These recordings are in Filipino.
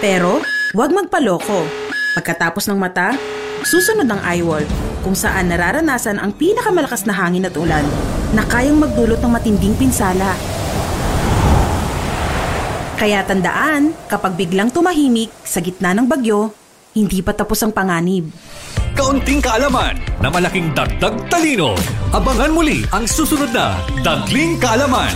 Pero, huwag magpaloko. Pagkatapos ng mata, susunod ang eyewall, kung saan nararanasan ang pinakamalakas na hangin at ulan na kayang magdulot ng matinding pinsala. Kaya tandaan, kapag biglang tumahimik sa gitna ng bagyo, hindi pa tapos ang panganib. Kaunting kaalaman na malaking dagdag talino. Abangan muli ang susunod na Dagling Kaalaman.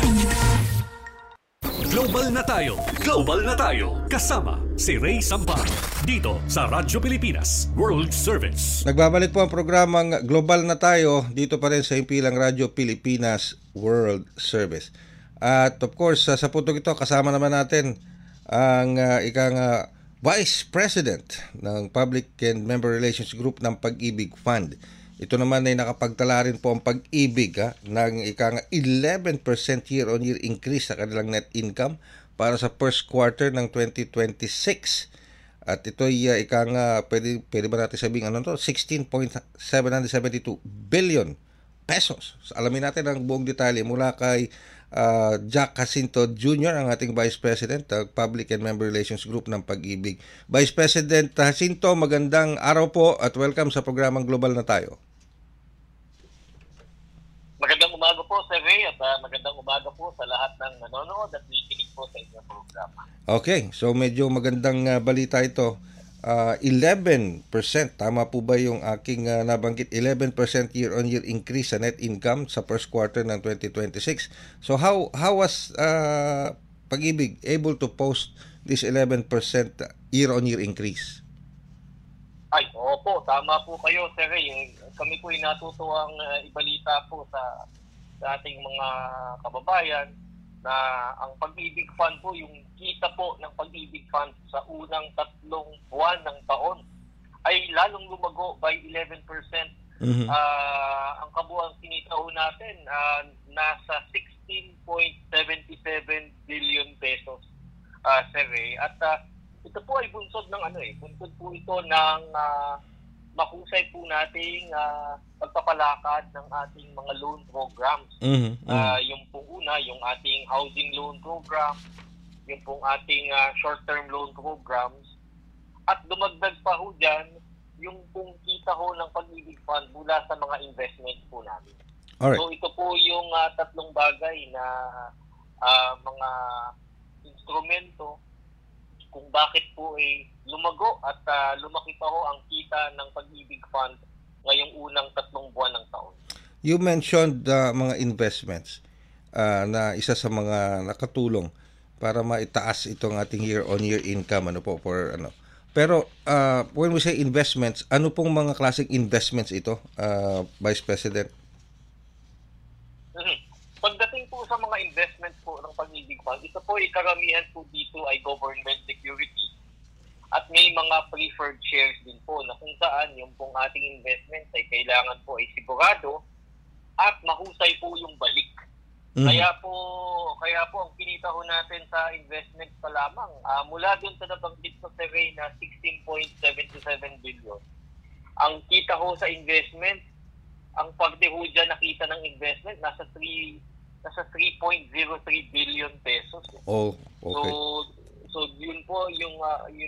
Global na tayo. Global na tayo. Kasama si Ray Sampa. Dito sa Radyo Pilipinas World Service. Nagbabalik po ang programang Global na tayo dito pa rin sa Himpilang Radyo Pilipinas World Service. At of course, sa puntong ito, kasama naman natin ang Vice President ng Public and Member Relations Group ng Pag-ibig Fund. Ito naman ay nakapagtala rin po ang Pag-ibig ng 11% year-on-year increase sa kanilang net income para sa first quarter ng 2026. At ito ay pwede ba natin sabihin 16.772 billion pesos. So, alamin natin ang buong detalye mula kay Jack Jacinto Jr., ang ating Vice President ng Public and Member Relations Group ng Pag-ibig. Vice President Jacinto, magandang araw po at welcome sa programang Global na tayo. Magandang umaga po, Sir Ray, at magandang umaga po sa lahat ng nanonood at nakikinig po sa inyong programa. Okay, so medyo magandang balita ito. 11%, tama po ba yung aking nabanggit? 11% year-on-year increase sa net income sa first quarter ng 2026. So how was Pag-ibig able to post this 11% year-on-year increase? Ay, opo, tama po kayo, Sir Ray. Kami po ay natutuwang ibalita po sa ating mga kababayan na ang Pag-ibig Fund po, yung kita po ng Pag-ibig Fund sa unang 3 buwan ng taon ay lalong lumago by 11%. Mm-hmm. Ang kabuuang kinita ho natin nasa 16.77 billion pesos, Sir Ray. At ito po ay bunsod ng bunsod po ito ng mahusay po nating pagpapalakad ng ating mga loan programs. Mm-hmm. Yung pong una, yung ating housing loan program, yung pong ating short-term loan programs, at dumagdag pa ho dyan yung pong kita ho ng Pag-ibig Fund mula sa mga investments po namin. Alright. So ito po yung tatlong bagay na mga instrumento kung bakit po ay lumago at lumaki pa ho ang kita ng Pag-ibig Fund ngayong unang 3 buwan ng taon. You mentioned mga investments na isa sa mga nakatulong para maitaas itong ating year-on-year income Pero when we say investments, ano pong mga klaseng investments ito, Vice President? Pagdating po sa mga investments po ng Pag-ibig Fund, ito po ay karamihan po dito ay government security at may mga preferred shares din po na kung saan yung pong ating investment ay kailangan po ay sigurado at mahusay po yung balik. Mm-hmm. Kaya po ang kinita ho natin sa investments pa lamang mula dun sa nabanggit ko sa Ray na 16.77 billion. Ang kita ho sa investment, ang pagde ho dyan nakita ng investment nasa 3.03 billion pesos. Oh, okay. So yun po yung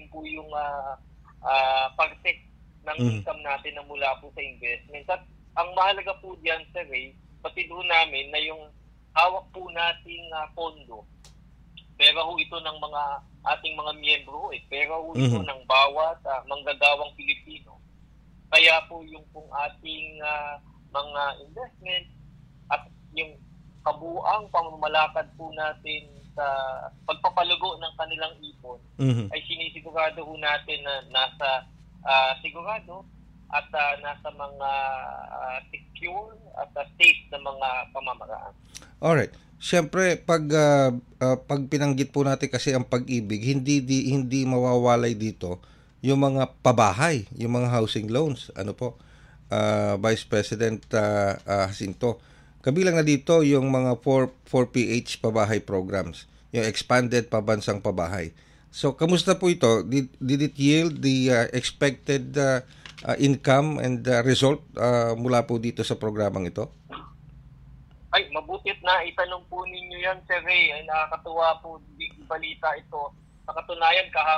parte ng income natin na mula po sa investment. At ang mahalaga po diyan, Sir Ray, pati doon namin na yung hawak po nating pondo. Pera ho ito ng mga ating mga miyembro, pera ho ito ng bawat manggagawang Pilipino. Kaya po yung pong ating mga investment at yung kabuang pamamalakad po natin sa pagpapalugo ng kanilang ipon ay sinisigurado ho natin na nasa sigurado at nasa mga secure at safe na mga pamamaraan. Alright. Siyempre, pag pinanggit po natin kasi ang Pag-ibig, hindi mawawalay dito yung mga pabahay, yung mga housing loans. Vice President Jacinto. Kabilang na dito yung mga 4PH pabahay programs, yung expanded pabansang pabahay. So, kamusta po ito? Did it yield the expected income and result mula po dito sa programang ito? Ay, mabutit na itanong po ninyo yan, Sir Ray. Ay, nakakatuwa po, big balita ito. Sa katunayan,